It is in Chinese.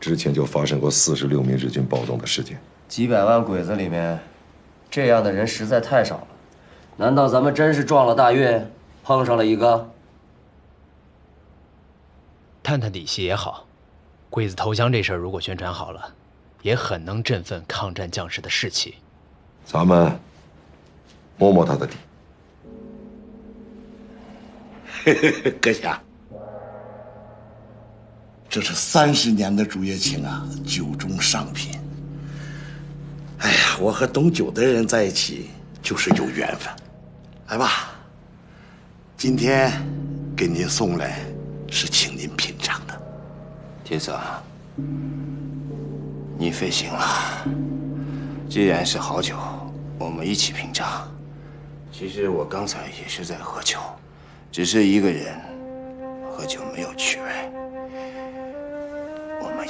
之前就发生过46名日军暴动的事件。 几百万鬼子里面，这样的人实在太少了。难道咱们真是撞了大运，碰上了一个？ 探探底细也好，鬼子投降这事儿如果宣传好了，也很能振奋抗战将士的士气。 咱们摸摸他的底。 阁下，这是30年的竹叶青啊，酒中上品。哎呀，我和懂酒的人在一起就是有缘分。来吧，今天给您送来是请您品尝的。 铁子，你费心了。既然是好酒，我们一起品尝。其实我刚才也是在喝酒，只是一个人喝酒没有趣味。我们